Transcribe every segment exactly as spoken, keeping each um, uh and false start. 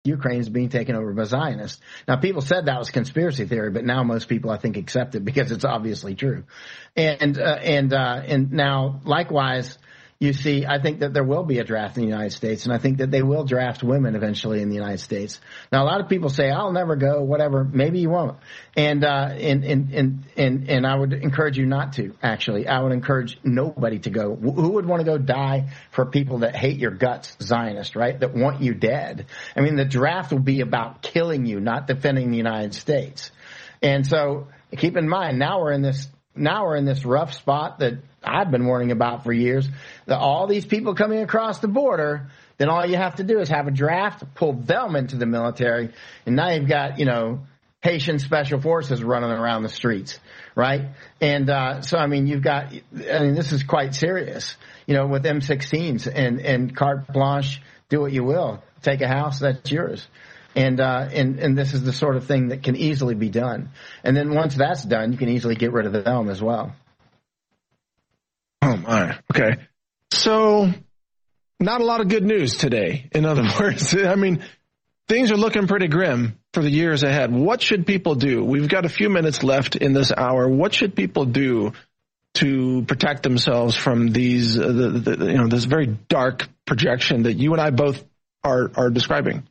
Ukraine is being taken over by Zionists. Now, people said that was conspiracy theory, but now most people, I think, accept it because it's obviously true. And uh, and uh, and now, likewise, you see, I think that there will be a draft in the United States, and I think that they will draft women eventually in the United States. Now, a lot of people say, I'll never go, whatever. Maybe you won't. And, uh, and, and, and, and, and I would encourage you not to, actually. I would encourage nobody to go. Who would want to go die for people that hate your guts, Zionists, right? That want you dead. I mean, the draft will be about killing you, not defending the United States. And so keep in mind, now we're in this, now we're in this rough spot that I've been warning about for years, that all these people coming across the border, then all you have to do is have a draft, pull them into the military, and now you've got, you know, Haitian special forces running around the streets, right? And uh, so, I mean, you've got, I mean, this is quite serious, you know, with M sixteens and, and carte blanche, do what you will. Take a house, that's yours. And, uh, and, and this is the sort of thing that can easily be done. And then once that's done, you can easily get rid of them as well. Oh, my. Okay. So not a lot of good news today. In other words, I mean, things are looking pretty grim for the years ahead. What should people do? We've got a few minutes left in this hour. What should people do to protect themselves from these, uh, the, the, you know, this very dark projection that you and I both are, are describing?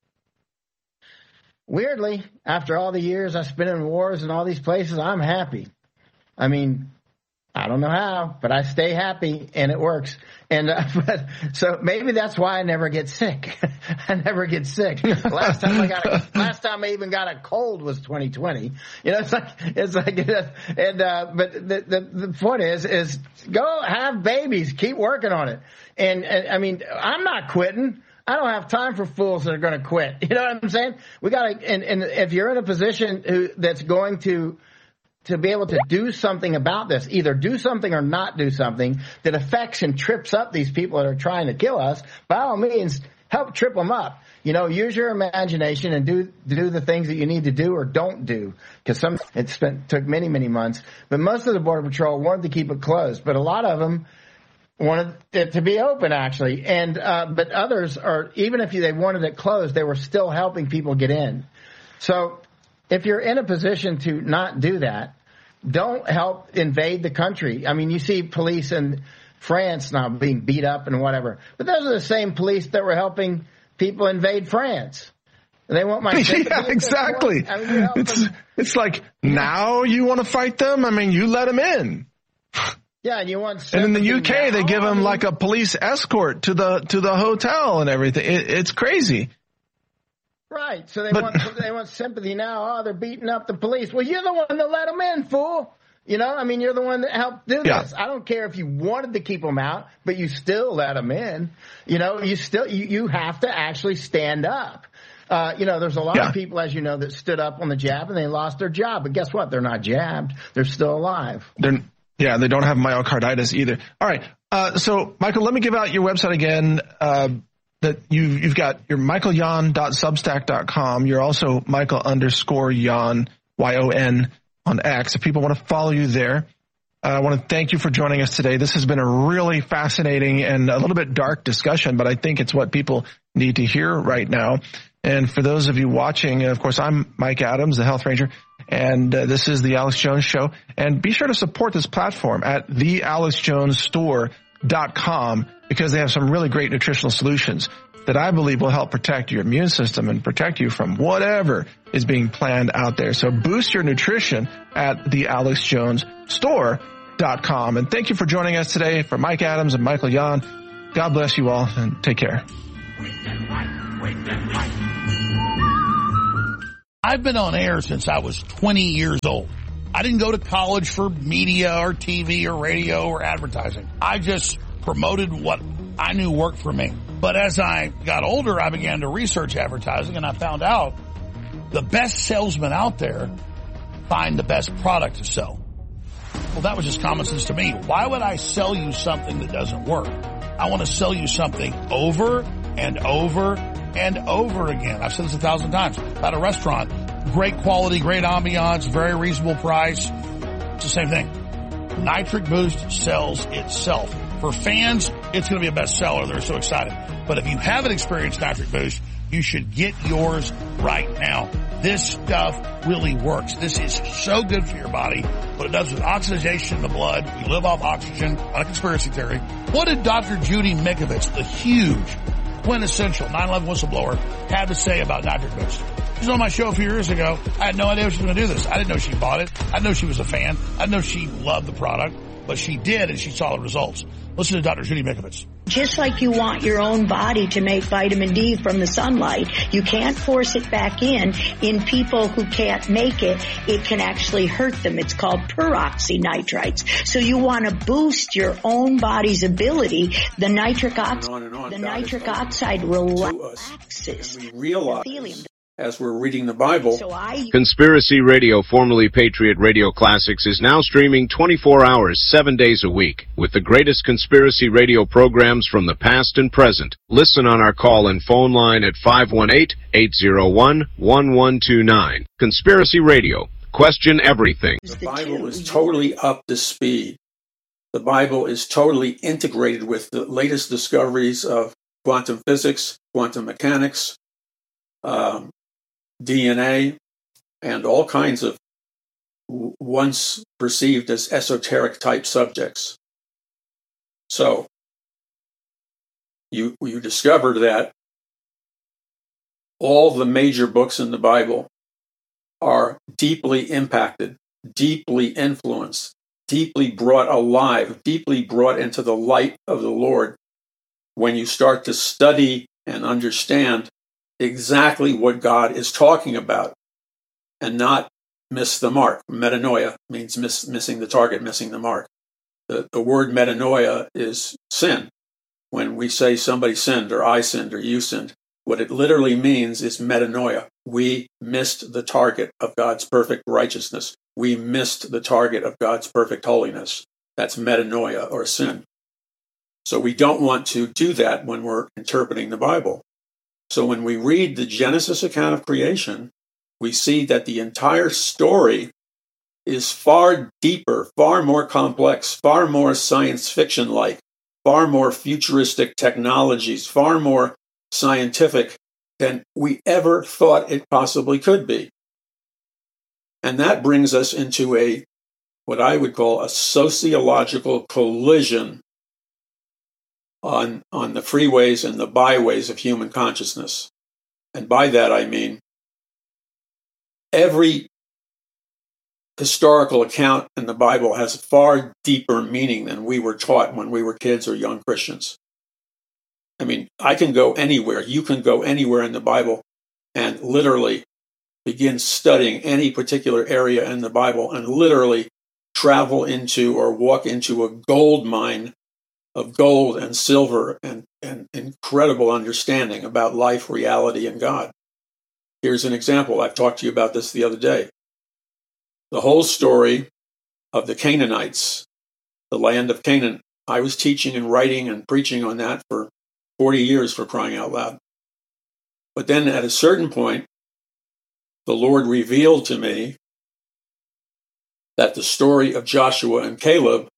Weirdly, after all the years I spent in wars and all these places, I'm happy. I mean, I don't know how, but I stay happy and it works. And uh, but, so maybe that's why I never get sick. I never get sick. Last time I got, a, last time I even got a cold was twenty twenty. You know, it's like it's like, and uh, but the, the the point is is go have babies, keep working on it. And, and I mean, I'm not quitting. I don't have time for fools that are going to quit. You know what I'm saying? We got to, and, and if you're in a position who that's going to. to be able to do something about this, either do something or not do something that affects and trips up these people that are trying to kill us, by all means, help trip them up. You know, use your imagination and do do the things that you need to do or don't do. Because some it spent, took many, many months. But most of the Border Patrol wanted to keep it closed. But a lot of them wanted it to be open, actually. And uh, but others are, even if they wanted it closed, they were still helping people get in. So if you're in a position to not do that, don't help invade the country. I mean, you see police in France now being beat up and whatever. But those are the same police that were helping people invade France. They want my sympathy. Yeah, exactly. I mean, it's it's like, now you want to fight them? I mean, you let them in. Yeah, and you want And in the U K, now? they give them I mean, like a police escort to the to the hotel and everything. It, it's crazy. Right. So they but, want they want sympathy now. Oh, they're beating up the police. Well, you're the one that let them in, fool. You know, I mean, you're the one that helped do yeah. this. I don't care if you wanted to keep them out, but you still let them in. You know, you still you, you have to actually stand up. Uh, you know, there's a lot yeah. of people, as you know, that stood up on the jab and they lost their job. But guess what? They're not jabbed. They're still alive. They're yeah, they don't have myocarditis either. All right. Uh, so, Michael, let me give out your website again. Uh, that you've, you've got your michael yon dot substack dot com. You're also Michael underscore Yon, Y O N, on X. If people want to follow you there, uh, I want to thank you for joining us today. This has been a really fascinating and a little bit dark discussion, but I think it's what people need to hear right now. And for those of you watching, of course, I'm Mike Adams, the Health Ranger, and uh, this is the Alex Jones Show. And be sure to support this platform at the alex jones store dot com, because they have some really great nutritional solutions that I believe will help protect your immune system and protect you from whatever is being planned out there. So boost your nutrition at the alex jones store dot com. And thank you for joining us today. For Mike Adams and Michael Yon, God bless you all and take care. I've been on air since I was twenty years old. I didn't go to college for media or T V or radio or advertising. I just promoted what I knew worked for me. But as I got older, I began to research advertising, and I found out the best salesmen out there find the best product to sell. Well, that was just common sense to me. Why would I sell you something that doesn't work? I want to sell you something over and over and over again. I've said this a thousand times. At a restaurant, great quality, great ambiance, very reasonable price. It's the same thing. Nitric Boost sells itself. For fans, it's going to be a bestseller. They're so excited. But if you haven't experienced Nitric Boost, You should get yours right now. This stuff really works. This is so good for your body. What it does with oxygenation in the blood. We live off oxygen. Not a conspiracy theory. What did Doctor Judy Mikovits, the huge, quintessential nine eleven whistleblower, have to say about Nitric Boost? She was on my show a few years ago. I had no idea she was going to do this. I didn't know she bought it. I didn't know she was a fan. I didn't know she loved the product. But she did, and she saw the results. Listen to Doctor Judy Mikovits. Just like you want your own body to make vitamin D from the sunlight, you can't force it back in. In people who can't make it, it can actually hurt them. It's called peroxynitrites. So you want to boost your own body's ability. The nitric oxide, the nitric oxide relaxes. And we realize, as we're reading the Bible. So I, Conspiracy Radio, formerly Patriot Radio Classics, is now streaming twenty-four hours, seven days a week, with the greatest conspiracy radio programs from the past and present. Listen on our call and phone line at five one eight, eight zero one, one one two nine. Conspiracy Radio. Question everything. The Bible is totally up to speed. The Bible is totally integrated with the latest discoveries of quantum physics, quantum mechanics, um, D N A, and all kinds of once perceived as esoteric type subjects. So you you discover that all the major books in the Bible are deeply impacted, deeply influenced, deeply brought alive, deeply brought into the light of the Lord when you start to study and understand exactly what God is talking about and not miss the mark. Metanoia means miss, missing the target, missing the mark. The, the word metanoia is sin. When we say somebody sinned or I sinned or you sinned, what it literally means is metanoia. We missed the target of God's perfect righteousness. We missed the target of God's perfect holiness. That's metanoia or sin. So we don't want to do that when we're interpreting the Bible. So when we read the Genesis account of creation, we see that the entire story is far deeper, far more complex, far more science fiction-like, far more futuristic technologies, far more scientific than we ever thought it possibly could be. And that brings us into a, what I would call a sociological collision on, on the freeways and the byways of human consciousness. And by that I mean every historical account in the Bible has far deeper meaning than we were taught when we were kids or young Christians. I mean, I can go anywhere, you can go anywhere in the Bible and literally begin studying any particular area in the Bible and literally travel into or walk into a gold mine of gold and silver and, and incredible understanding about life, reality, and God. Here's an example. I've talked to you about this the other day. The whole story of the Canaanites, the land of Canaan. I was teaching and writing and preaching on that for forty years, for crying out loud. But then at a certain point, the Lord revealed to me that the story of Joshua and Caleb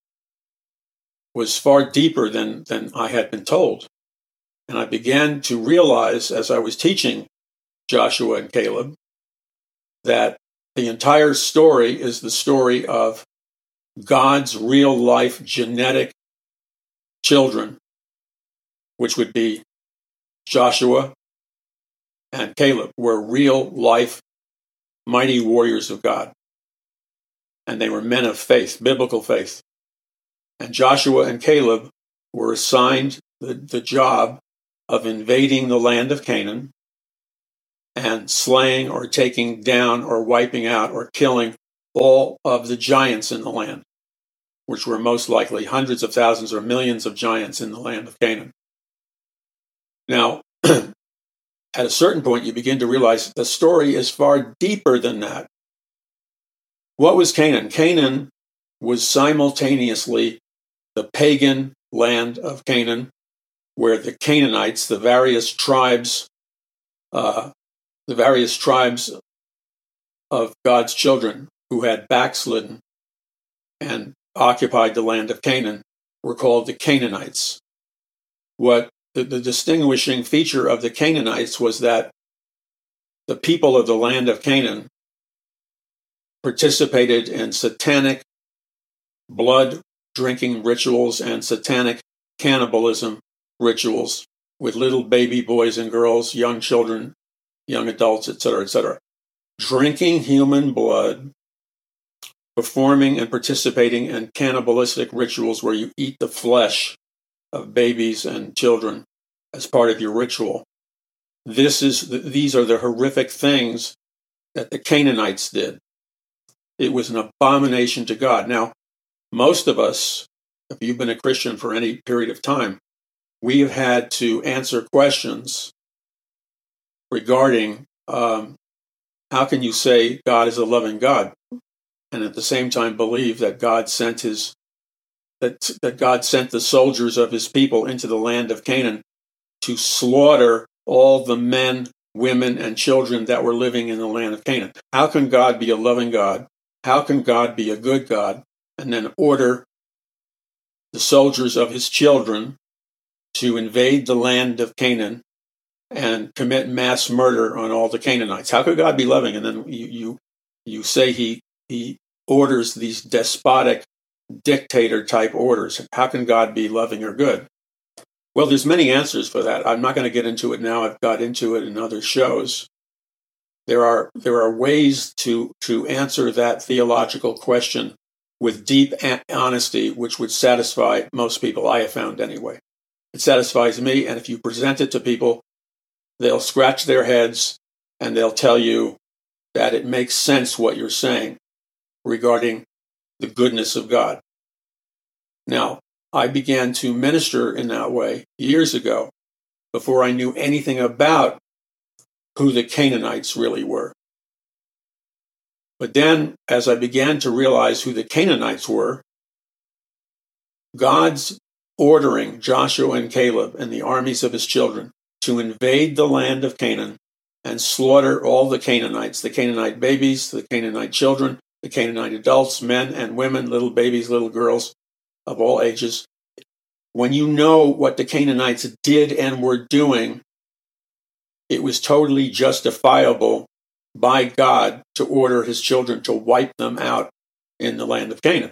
was far deeper than, than I had been told. And I began to realize as I was teaching Joshua and Caleb that the entire story is the story of God's real life genetic children, which would be Joshua and Caleb, were real life mighty warriors of God. And they were men of faith, biblical faith. And Joshua and Caleb were assigned the, the job of invading the land of Canaan and slaying or taking down or wiping out or killing all of the giants in the land, which were most likely hundreds of thousands or millions of giants in the land of Canaan. Now, at a certain point, you begin to realize the story is far deeper than that. What was Canaan? Canaan was simultaneously the pagan land of Canaan, where the Canaanites, the various tribes, uh, the various tribes of God's children who had backslidden and occupied the land of Canaan, were called the Canaanites. What the, the distinguishing feature of the Canaanites was that the people of the land of Canaan participated in satanic blood drinking rituals and satanic cannibalism rituals with little baby boys and girls, young children, young adults, et cetera, et cetera. Drinking human blood, performing and participating in cannibalistic rituals where you eat the flesh of babies and children as part of your ritual. This is these are the horrific things that the Canaanites did. It was an abomination to God. Now, most of us, if you've been a Christian for any period of time, we have had to answer questions regarding um, how can you say God is a loving God and at the same time believe that God sent his that that God sent the soldiers of his people into the land of Canaan to slaughter all the men, women, and children that were living in the land of Canaan. How can God be a loving God? How can God be a good God and then order the soldiers of his children to invade the land of Canaan and commit mass murder on all the Canaanites? How could God be loving? And then you you, you say he he orders these despotic dictator type orders. How can God be loving or good? Well, there's many answers for that. I'm not going to get into it now. I've got into it in other shows. There are there are ways to to answer that theological question with deep honesty, which would satisfy most people, I have found anyway. It satisfies me, and if you present it to people, they'll scratch their heads and they'll tell you that it makes sense what you're saying regarding the goodness of God. Now, I began to minister in that way years ago, before I knew anything about who the Canaanites really were. But then, as I began to realize who the Canaanites were, God's ordering Joshua and Caleb and the armies of his children to invade the land of Canaan and slaughter all the Canaanites, the Canaanite babies, the Canaanite children, the Canaanite adults, men and women, little babies, little girls of all ages. When you know what the Canaanites did and were doing, it was totally justifiable by God to order his children to wipe them out in the land of Canaan.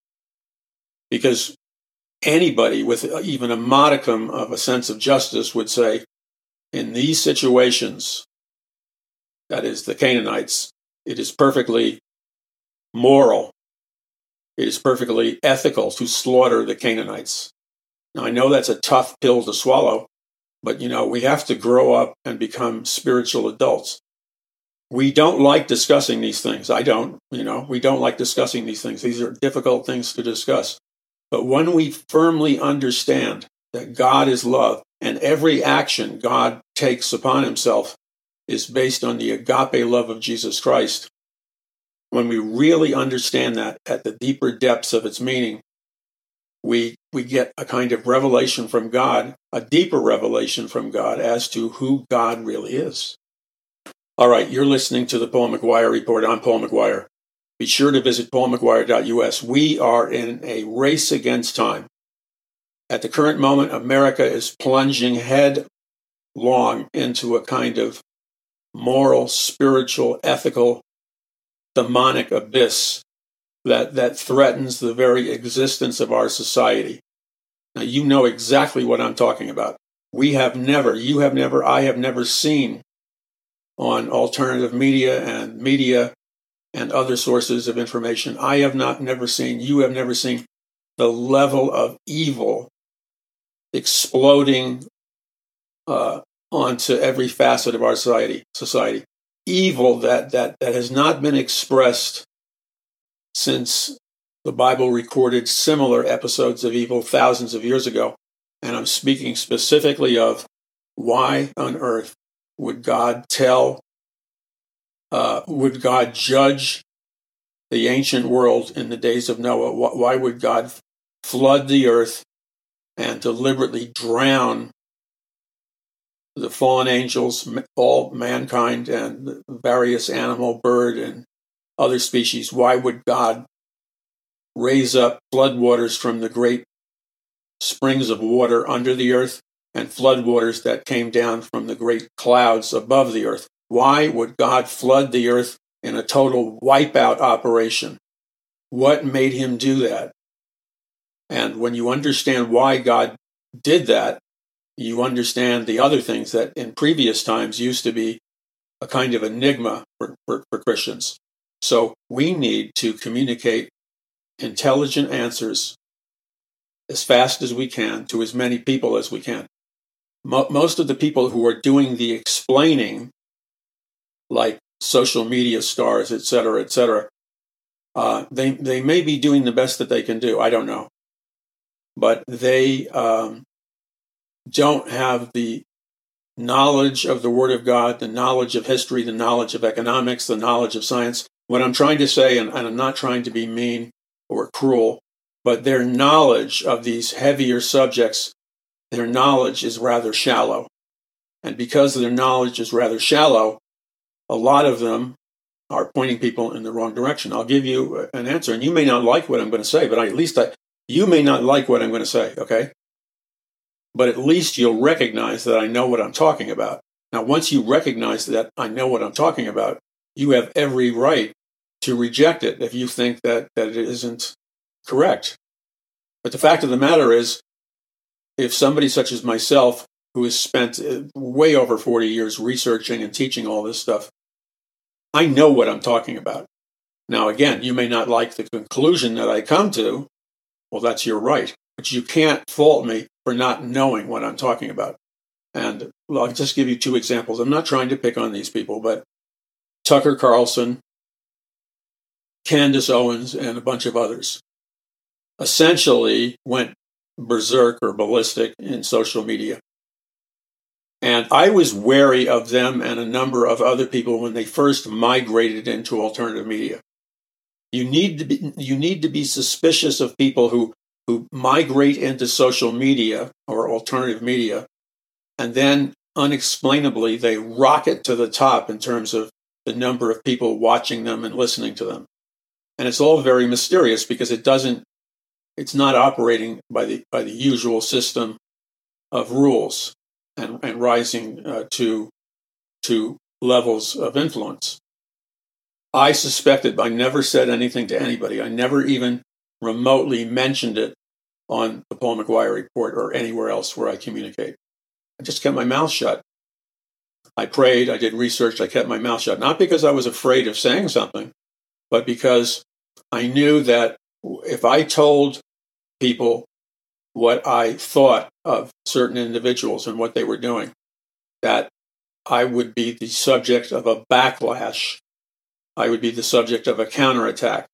Because anybody with even a modicum of a sense of justice would say, in these situations, that is the Canaanites, it is perfectly moral, it is perfectly ethical to slaughter the Canaanites. Now, I know that's a tough pill to swallow, but, you know, we have to grow up and become spiritual adults. We don't like discussing these things. I don't, you know, we don't like discussing these things. These are difficult things to discuss. But when we firmly understand that God is love and every action God takes upon himself is based on the agape love of Jesus Christ, when we really understand that at the deeper depths of its meaning, we we get a kind of revelation from God, a deeper revelation from God as to who God really is. All right, you're listening to the Paul McGuire Report. I'm Paul McGuire. Be sure to visit paul mcguire dot u s. We are in a race against time. At the current moment, America is plunging headlong into a kind of moral, spiritual, ethical, demonic abyss that, that threatens the very existence of our society. Now, you know exactly what I'm talking about. We have never, you have never, I have never seen on alternative media and media and other sources of information, I have not never seen, you have never seen the level of evil exploding uh, onto every facet of our society. Society, evil that that that has not been expressed since the Bible recorded similar episodes of evil thousands of years ago. And I'm speaking specifically of why on earth would God tell, uh, would God judge the ancient world in the days of Noah? Why would God flood the earth and deliberately drown the fallen angels, all mankind, and the various animal, bird, and other species? Why would God raise up floodwaters from the great springs of water under the earth and floodwaters that came down from the great clouds above the earth. Why would God flood the earth in a total wipeout operation? What made him do that? And when you understand why God did that, you understand the other things that in previous times used to be a kind of enigma for, for, for Christians. So we need to communicate intelligent answers as fast as we can to as many people as we can. Mo- most of the people who are doing the explaining, like social media stars, et cetera, et cetera, uh, they, they may be doing the best that they can do. I don't know. But they um, don't have the knowledge of the Word of God, the knowledge of history, the knowledge of economics, the knowledge of science. What I'm trying to say, and, and I'm not trying to be mean or cruel, but their knowledge of these heavier subjects, their knowledge is rather shallow. And because their knowledge is rather shallow, a lot of them are pointing people in the wrong direction. I'll give you an answer, and you may not like what I'm going to say, but I, at least I, you may not like what I'm going to say, okay? But at least you'll recognize that I know what I'm talking about. Now, once you recognize that I know what I'm talking about, you have every right to reject it if you think that, that it isn't correct. But the fact of the matter is, if somebody such as myself, who has spent way over forty years researching and teaching all this stuff, I know what I'm talking about. Now, again, you may not like the conclusion that I come to. Well, that's your right. But you can't fault me for not knowing what I'm talking about. And well, I'll just give you two examples. I'm not trying to pick on these people, but Tucker Carlson, Candace Owens, and a bunch of others essentially went berserk or ballistic in social media. And I was wary of them and a number of other people when they first migrated into alternative media. You need to be, you need to be suspicious of people who, who migrate into social media or alternative media, and then unexplainably they rocket to the top in terms of the number of people watching them and listening to them. And it's all very mysterious because it doesn't, it's not operating by the by the usual system of rules and, and rising uh, to to levels of influence. I suspected, but I never said anything to anybody. I never even remotely mentioned it on the Paul McGuire Report or anywhere else where I communicate. I just kept my mouth shut. I prayed, I did research, I kept my mouth shut. Not because I was afraid of saying something, but because I knew that if I told people what I thought of certain individuals and what they were doing, that I would be the subject of a backlash. I would be the subject of a counterattack.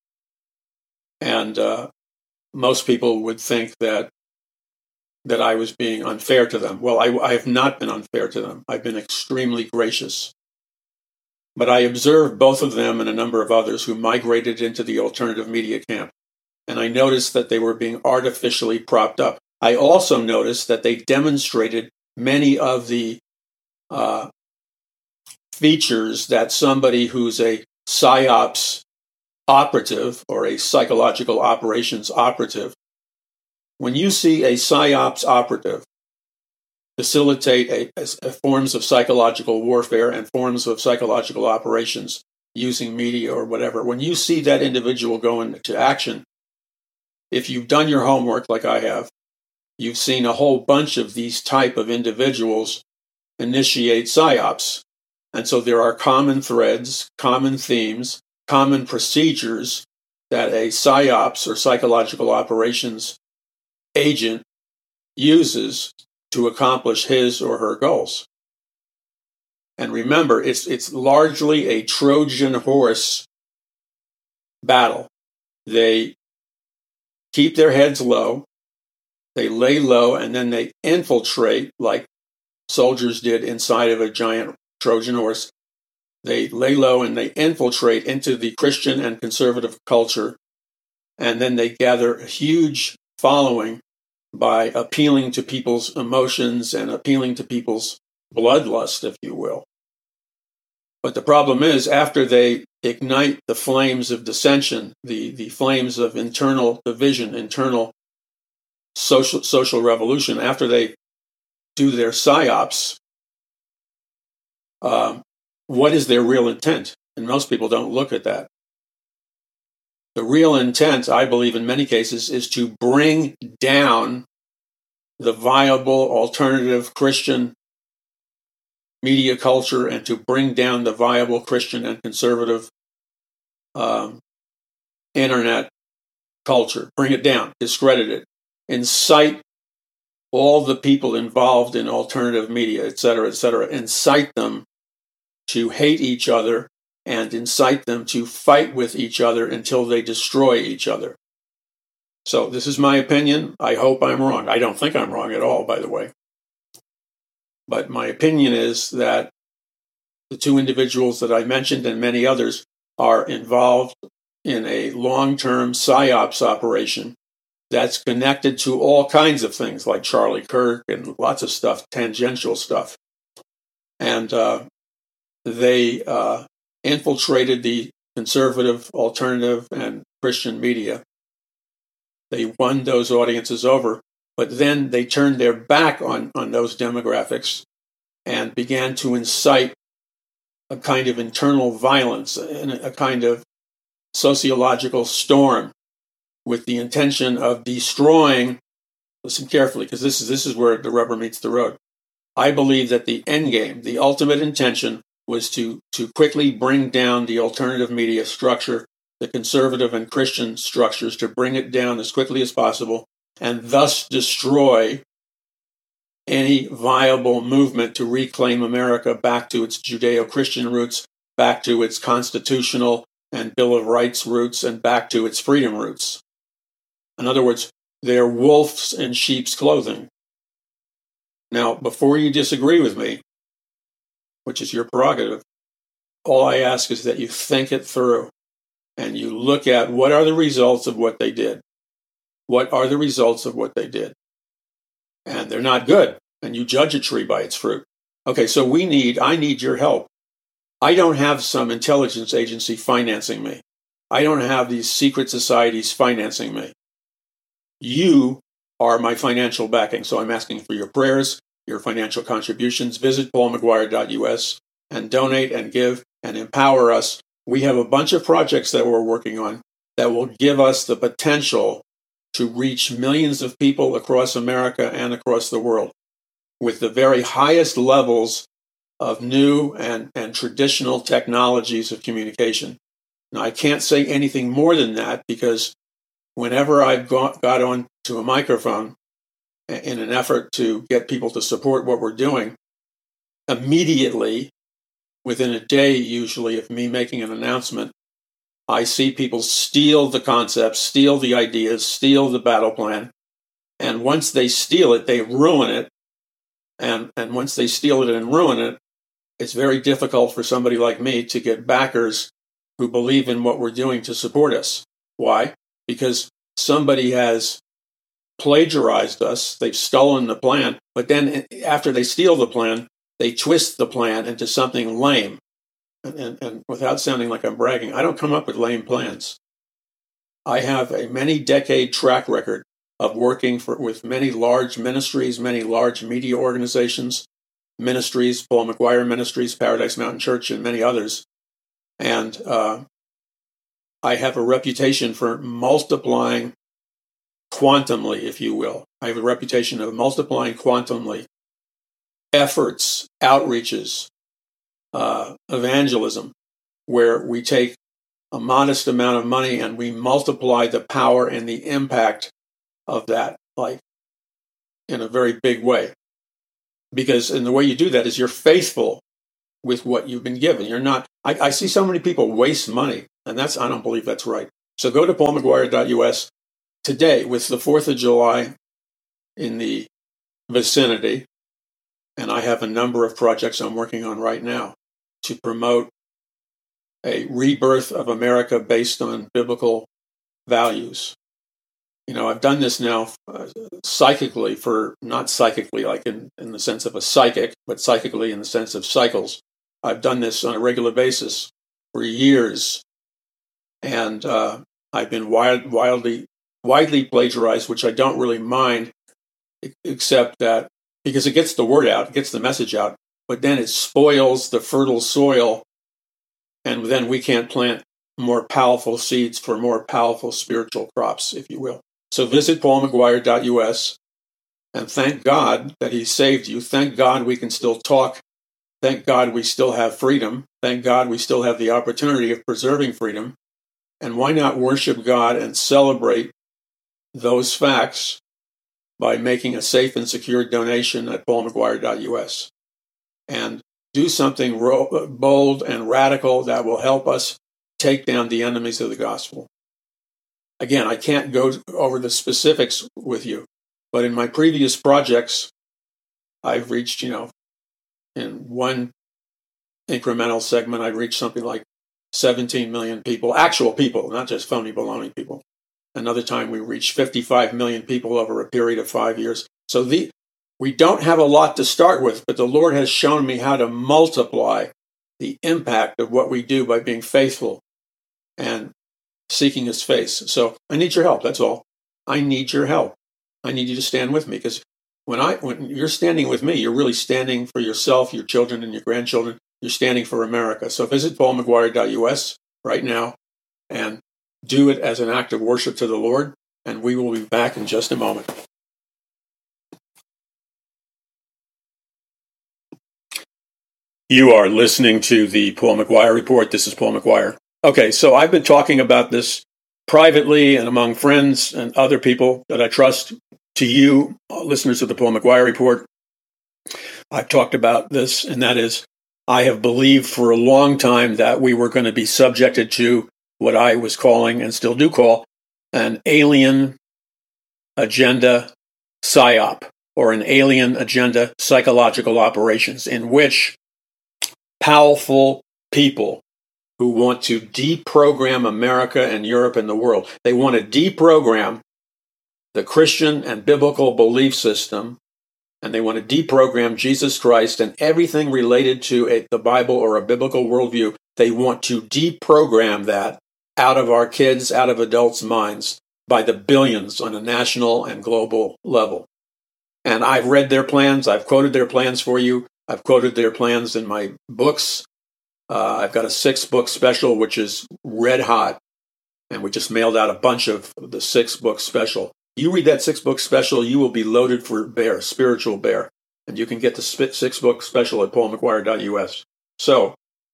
And uh, most people would think that that I was being unfair to them. Well, I, I have not been unfair to them. I've been extremely gracious. But I observed both of them and a number of others who migrated into the alternative media camp. And I noticed that they were being artificially propped up. I also noticed that they demonstrated many of the uh, features that somebody who's a PsyOps operative or a psychological operations operative, when you see a PsyOps operative facilitate a, a, a forms of psychological warfare and forms of psychological operations using media or whatever, when you see that individual go into action, if you've done your homework like I have, you've seen a whole bunch of these type of individuals initiate PsyOps. And so there are common threads, common themes, common procedures that a PsyOps or psychological operations agent uses to accomplish his or her goals. And remember, it's it's largely a Trojan horse battle. They keep their heads low, they lay low, and then they infiltrate like soldiers did inside of a giant Trojan horse. They lay low and they infiltrate into the Christian and conservative culture, and then they gather a huge following by appealing to people's emotions and appealing to people's bloodlust, if you will. But the problem is, after they ignite the flames of dissension, the, the flames of internal division, internal social social revolution, after they do their psyops, um, what is their real intent? And most people don't look at that. The real intent, I believe, in many cases, is to bring down the viable alternative Christian media culture and to bring down the viable Christian and conservative um, internet culture. Bring it down, discredit it, incite all the people involved in alternative media, et cetera, et cetera, incite them to hate each other and incite them to fight with each other until they destroy each other. So this is my opinion. I hope I'm wrong. I don't think I'm wrong at all, by the way. But my opinion is that the two individuals that I mentioned and many others are involved in a long-term psyops operation that's connected to all kinds of things like Charlie Kirk and lots of stuff, tangential stuff. And uh, they uh, infiltrated the conservative, alternative, and Christian media. They won those audiences over, but then they turned their back on, on those demographics and began to incite a kind of internal violence and a kind of sociological storm with the intention of destroying, listen carefully, because this is, this is where the rubber meets the road. I believe that the end game, the ultimate intention, was to, to quickly bring down the alternative media structure, the conservative and Christian structures, to bring it down as quickly as possible, and thus destroy any viable movement to reclaim America back to its Judeo-Christian roots, back to its constitutional and Bill of Rights roots, and back to its freedom roots. In other words, they're wolves in sheep's clothing. Now, before you disagree with me, which is your prerogative, all I ask is that you think it through and you look at what are the results of what they did. What are the results of what they did? And they're not good. And you judge a tree by its fruit. Okay, so we need, I need your help. I don't have some intelligence agency financing me. I don't have these secret societies financing me. You are my financial backing. So I'm asking for your prayers, your financial contributions. Visit paul mcguire dot u s and donate and give and empower us. We have a bunch of projects that we're working on that will give us the potential to reach millions of people across America and across the world with the very highest levels of new and, and traditional technologies of communication. Now, I can't say anything more than that because whenever I've got, got on to a microphone in an effort to get people to support what we're doing, immediately, within a day usually of me making an announcement, I see people steal the concepts, steal the ideas, steal the battle plan. And once they steal it, they ruin it. And, and once they steal it and ruin it, it's very difficult for somebody like me to get backers who believe in what we're doing to support us. Why? Because somebody has plagiarized us. They've stolen the plan. But then after they steal the plan, they twist the plan into something lame. And, and, and without sounding like I'm bragging, I don't come up with lame plans. I have a many decade track record of working for, with many large ministries, many large media organizations, ministries, Paul McGuire Ministries, Paradise Mountain Church, and many others. And uh, I have a reputation for multiplying quantumly, if you will. I have a reputation of multiplying quantumly efforts, outreaches, uh, evangelism, where we take a modest amount of money and we multiply the power and the impact of that, like in a very big way. Because, and the way you do that is you're faithful with what you've been given. You're not, I, I see so many people waste money, and that's, I don't believe that's right. So go to paul mcguire dot u s today with the fourth of July in the vicinity, and I have a number of projects I'm working on right now to promote a rebirth of America based on biblical values. You know, I've done this now uh, psychically for, not psychically like in, in the sense of a psychic, but psychically in the sense of cycles. I've done this on a regular basis for years. And uh, I've been wild, wildly, widely plagiarized, which I don't really mind, except that because it gets the word out, it gets the message out, but then it spoils the fertile soil, and then we can't plant more powerful seeds for more powerful spiritual crops, if you will. So visit paul mcguire dot u s and thank God that he saved you. Thank God we can still talk. Thank God we still have freedom. Thank God we still have the opportunity of preserving freedom. And why not worship God and celebrate those facts by making a safe and secure donation at paul mcguire dot u s and do something ro- bold and radical that will help us take down the enemies of the gospel. Again, I can't go over the specifics with you, but in my previous projects, I've reached, you know, in one incremental segment, I've reached something like seventeen million people, actual people, not just phony baloney people. Another time we reached fifty-five million people over a period of five years. So the, we don't have a lot to start with, but the Lord has shown me how to multiply the impact of what we do by being faithful and seeking his face. So I need your help. That's all. I need your help. I need you to stand with me, because when I when you're standing with me, you're really standing for yourself, your children, and your grandchildren. You're standing for America. So visit paul mcguire dot u s right now and do it as an act of worship to the Lord, and we will be back in just a moment. You are listening to the Paul McGuire Report. This is Paul McGuire. Okay, so I've been talking about this privately and among friends and other people that I trust. To you, listeners of the Paul McGuire Report, I've talked about this, and that is, I have believed for a long time that we were going to be subjected to what I was calling, and still do call, an alien agenda psyop, or an alien agenda psychological operations, in which powerful people who want to deprogram America and Europe and the world, they want to deprogram the Christian and biblical belief system, and they want to deprogram Jesus Christ and everything related to a, the Bible or a biblical worldview. They want to deprogram that out of our kids, out of adults' minds, by the billions on a national and global level. And I've read their plans. I've quoted their plans for you. I've quoted their plans in my books. Uh, I've got a six-book special, which is red hot, and we just mailed out a bunch of the six-book special. You read that six-book special, you will be loaded for bear, spiritual bear. And you can get the six-book special at paul mcguire dot u s. So,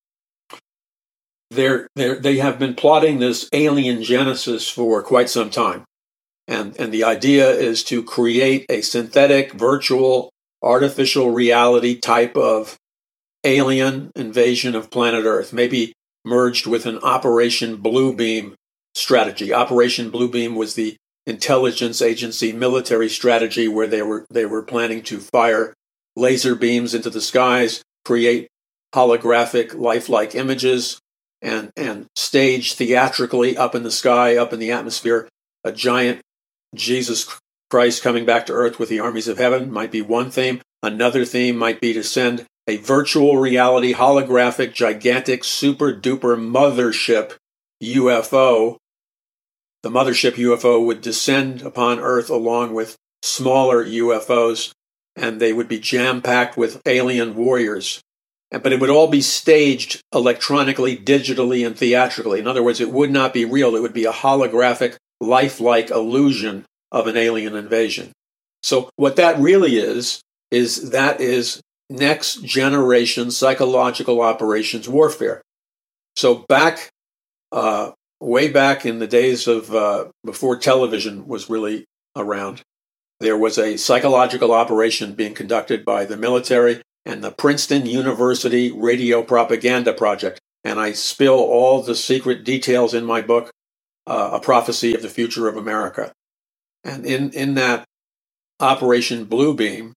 they're, they're, they have been plotting this alien genesis for quite some time. And, and the idea is to create a synthetic, virtual, artificial reality type of alien invasion of planet Earth, maybe merged with an Operation Bluebeam strategy. Operation Bluebeam was the intelligence agency military strategy where they were they were planning to fire laser beams into the skies, create holographic, lifelike images, and and stage theatrically up in the sky, up in the atmosphere, a giant Jesus Christ coming back to Earth with the armies of heaven might be one theme. Another theme might be to send a virtual reality, holographic, gigantic, super-duper mothership U F O. The mothership U F O would descend upon Earth along with smaller U F Os, and they would be jam-packed with alien warriors. But it would all be staged electronically, digitally, and theatrically. In other words, it would not be real. It would be a holographic, lifelike illusion of an alien invasion. So what that really is, is that is next generation psychological operations warfare. So back, uh, way back in the days of uh, before television was really around, there was a psychological operation being conducted by the military and the Princeton University Radio Propaganda Project. And I spill all the secret details in my book, uh, A Prophecy of the Future of America. And in, in that Operation Bluebeam,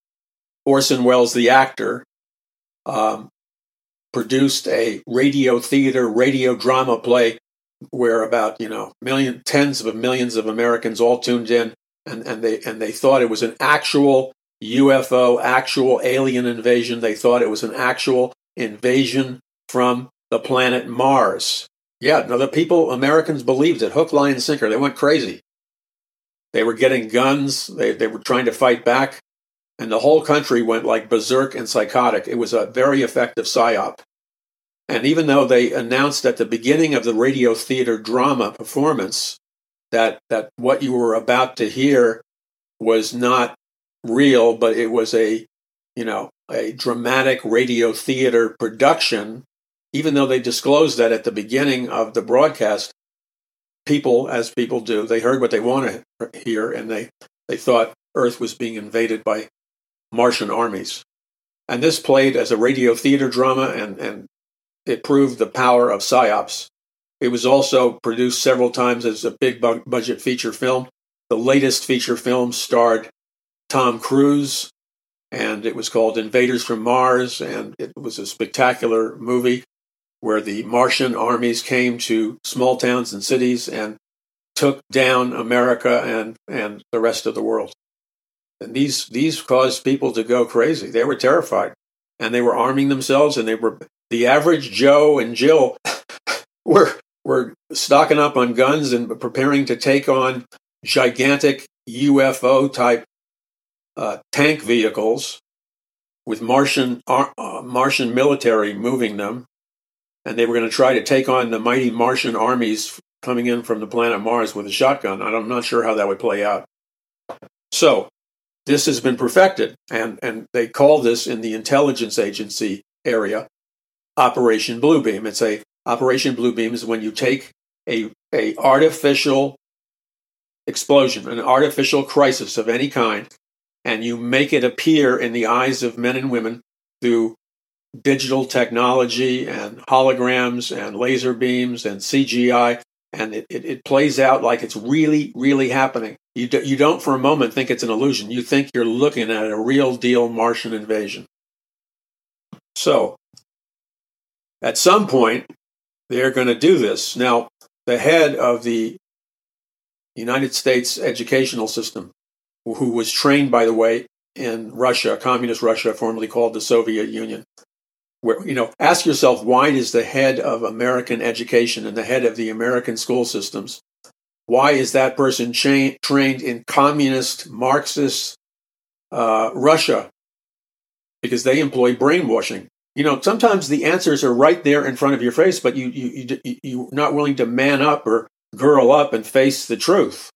Orson Welles, the actor, um, produced a radio theater, radio drama play where about, you know, million, tens of millions of Americans all tuned in, and, and they and they thought it was an actual U F O, actual alien invasion. They thought it was an actual invasion from the planet Mars. Yeah, no, the people, Americans believed it, hook, line, and sinker. They went crazy. They were getting guns. They they were trying to fight back. and the whole country went like berserk and psychotic. It was a very effective psyop. And even though they announced at the beginning of the radio theater drama performance that, that what you were about to hear was not real, but it was a, you know, a dramatic radio theater production, even though they disclosed that at the beginning of the broadcast, people, as people do, they heard what they want to hear, and they, they thought Earth was being invaded by Martian armies. And this played as a radio theater drama, and, and it proved the power of psyops. It was also produced several times as a big bu- budget feature film. The latest feature film starred Tom Cruise, and it was called Invaders from Mars, and it was a spectacular movie where the Martian armies came to small towns and cities and took down America and, and the rest of the world. And these these caused people to go crazy. They were terrified, and they were arming themselves, and they were the average Joe and Jill were were stocking up on guns and preparing to take on gigantic U F O type uh, tank vehicles with Martian uh, Martian military moving them, and they were going to try to take on the mighty Martian armies coming in from the planet Mars with a shotgun. I'm not sure how that would play out. So this has been perfected, and, and they call this in the intelligence agency area Operation Bluebeam. It's a Operation Bluebeam is when you take a a artificial explosion, an artificial crisis of any kind, and you make it appear in the eyes of men and women through digital technology and holograms and laser beams and C G I, and it, it, it plays out like it's really, really happening. You, do, you don't for a moment think it's an illusion. You think you're looking at a real deal Martian invasion. So, at some point, they're going to do this. Now, the head of the United States educational system, who was trained, by the way, in Russia, communist Russia, formerly called the Soviet Union, where, you know, ask yourself, why is the head of American education and the head of the American school systems, why is that person cha- trained in communist, Marxist uh, Russia? Because they employ brainwashing. You know, sometimes the answers are right there in front of your face, but you, you, you, you're not willing to man up or girl up and face the truth.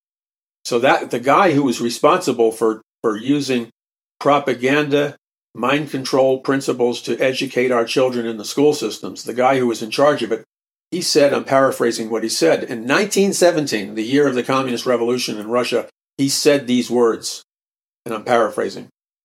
So that the guy who was responsible for, for using propaganda, mind control principles to educate our children in the school systems, the guy who was in charge of it, he said, I'm paraphrasing what he said, in nineteen seventeen, the year of the Communist Revolution in Russia, he said these words, and I'm paraphrasing.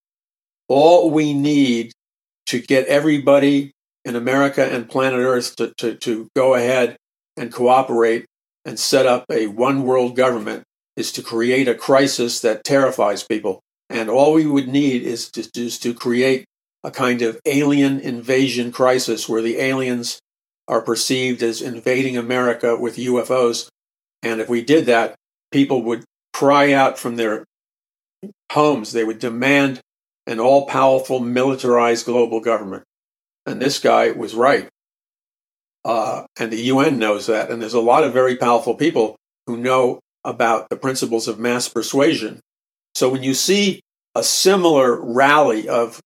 All we need to get everybody in America and planet Earth to, to, to go ahead and cooperate and set up a one world government is to create a crisis that terrifies people. And all we would need is to, is to create a kind of alien invasion crisis where the aliens are perceived as invading America with U F Os. And if we did that, people would cry out from their homes. They would demand an all-powerful, militarized global government. And this guy was right. Uh, and the U N knows that. And there's a lot of very powerful people who know about the principles of mass persuasion. So when you see a similar rally of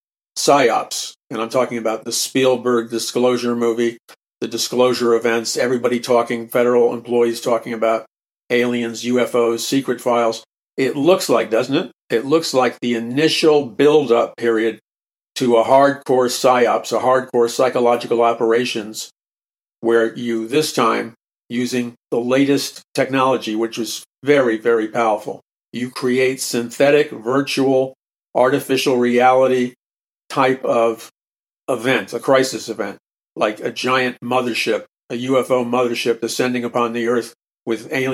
psyops, and I'm talking about the Spielberg disclosure movie, the disclosure events, everybody talking, federal employees talking about aliens, U F Os, secret files, it looks like, doesn't it? It looks like the initial build-up period to a hardcore psyops, a hardcore psychological operations, where you, this time, using the latest technology, which is very, very powerful, you create synthetic, virtual, artificial reality type of event, a crisis event, like a giant mothership, a U F O mothership descending upon the Earth with alien